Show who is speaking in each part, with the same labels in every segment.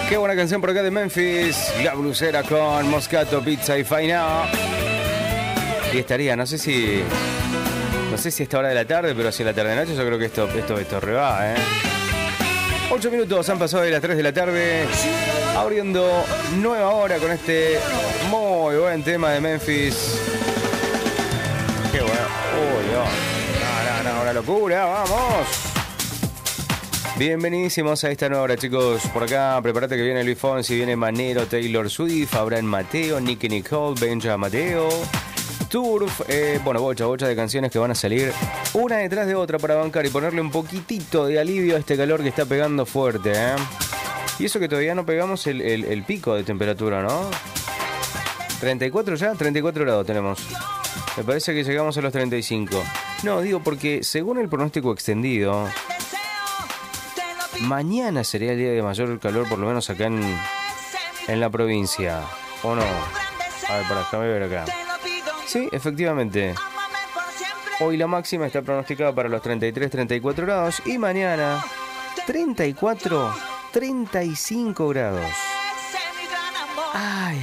Speaker 1: Qué buena canción por acá de Memphis. La blusera con Moscato, Pizza y Faina. Y estaría, no sé si a esta hora de la tarde, pero hacia la tarde-noche yo creo que esto reba, 8 minutos han pasado de las 3 de la tarde. Abriendo nueva hora con este muy buen tema de Memphis. Qué bueno. Uy, no, una locura, vamos. Bienvenidísimos a esta nueva hora, chicos. Por acá, prepárate que viene Luis Fonsi, viene Manero, Taylor Swift, Abraham Mateo, Nicky Nicole, Benja Mateo, Turf, bocha de canciones que van a salir una detrás de otra para bancar y ponerle un poquitito de alivio a este calor que está pegando fuerte, Y eso que todavía no pegamos el pico de temperatura, ¿no? 34 ya, 34 grados tenemos. Me parece que llegamos a los 35. No, digo porque según el pronóstico extendido, mañana sería el día de mayor calor, por lo menos acá en la provincia. ¿O no? A ver, déjame ver acá. Sí, efectivamente. Hoy la máxima está pronosticada para los 33-34 grados y mañana 34-35 grados. Ay.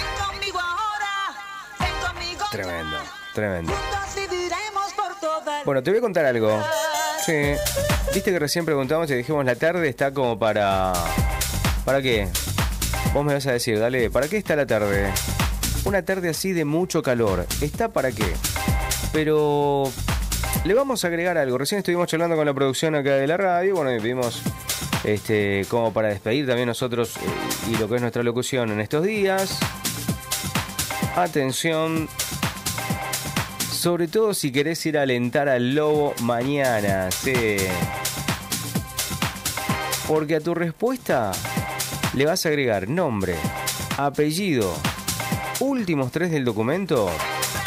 Speaker 1: Tremendo. Bueno, te voy a contar algo. Sí. Viste que recién preguntamos y dijimos la tarde está como para... ¿Para qué? Vos me vas a decir, dale, ¿para qué está la tarde? Una tarde así de mucho calor. ¿Está para qué? Pero le vamos a agregar algo. Recién estuvimos charlando con la producción acá de la radio. Bueno, y vimos como para despedir también nosotros y lo que es nuestra locución en estos días. Atención. Sobre todo si querés ir a alentar al lobo mañana. Sí. Porque a tu respuesta le vas a agregar nombre, apellido, últimos 3 del documento